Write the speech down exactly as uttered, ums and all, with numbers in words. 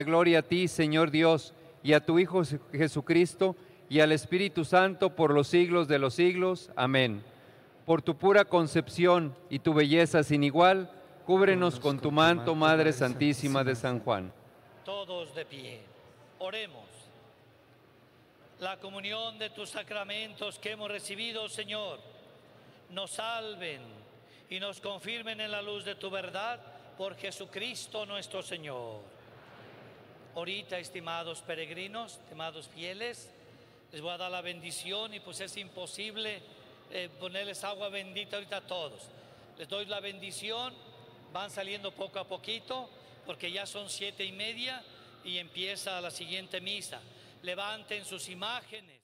Gloria a ti, Señor Dios, y a tu Hijo Jesucristo, y al Espíritu Santo por los siglos de los siglos. Amén. Por tu pura concepción y tu belleza sin igual, cúbrenos con tu manto, Madre Santísima de San Juan. Todos de pie, oremos. La comunión de tus sacramentos que hemos recibido, Señor, nos salven y nos confirmen en la luz de tu verdad por Jesucristo nuestro Señor. Ahorita, estimados peregrinos, estimados fieles, les voy a dar la bendición y pues es imposible eh, ponerles agua bendita ahorita a todos. Les doy la bendición, van saliendo poco a poquito porque ya son siete y media y empieza la siguiente misa. Levanten sus imágenes.